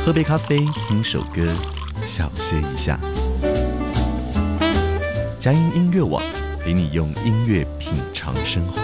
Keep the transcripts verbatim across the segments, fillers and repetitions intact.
喝杯咖啡，听首歌，小歇一下。佳音音乐网陪你用音乐品尝生活。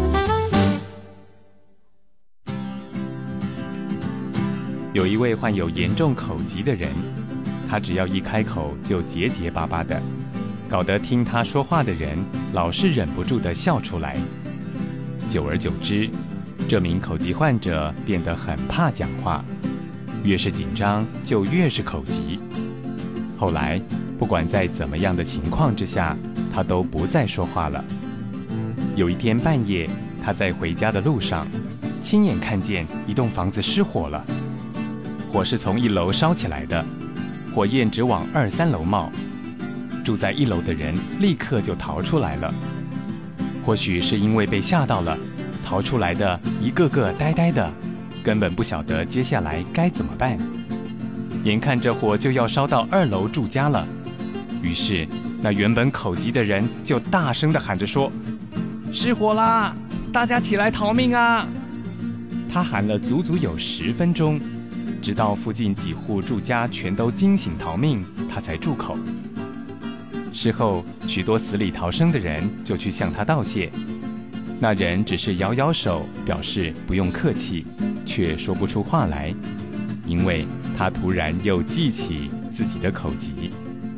有一位患有严重口疾的人，他只要一开口就结结巴巴的，搞得听他说话的人老是忍不住地笑出来。久而久之，这名口疾患者变得很怕讲话，越是紧张就越是口疾。后来不管在怎么样的情况之下，他都不再说话了。有一天半夜，他在回家的路上，亲眼看见一栋房子失火了。火是从一楼烧起来的，火焰直往二三楼冒。住在一楼的人立刻就逃出来了。或许是因为被吓到了，逃出来的一个个呆呆的，根本不晓得接下来该怎么办。眼看着火就要烧到二楼住家了，于是那原本口疾的人就大声地喊着说：“失火啦！大家起来逃命啊！”他喊了足足有十分钟，直到附近几户住家全都惊醒逃命，他才住口。事后，许多死里逃生的人就去向他道谢，那人只是摇摇手，表示不用客气，却说不出话来，因为他突然又记起自己的口疾。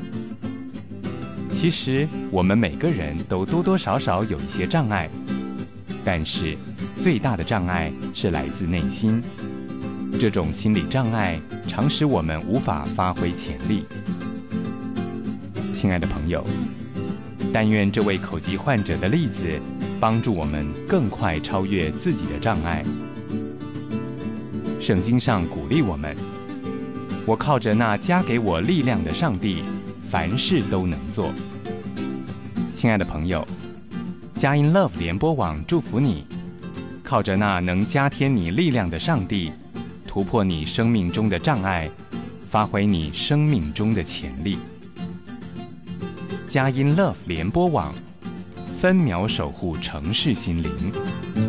其实，我们每个人都多多少少有一些障碍，但是最大的障碍是来自内心。这种心理障碍常使我们无法发挥潜力。亲爱的朋友，但愿这位口疾患者的例子帮助我们更快超越自己的障碍。圣经上鼓励我们：我靠着那加给我力量的上帝，凡事都能做。亲爱的朋友，佳音 Love 联播网祝福你，靠着那能加添你力量的上帝，突破你生命中的障碍，发挥你生命中的潜力。佳音 Love 联播网，分秒守护城市心灵。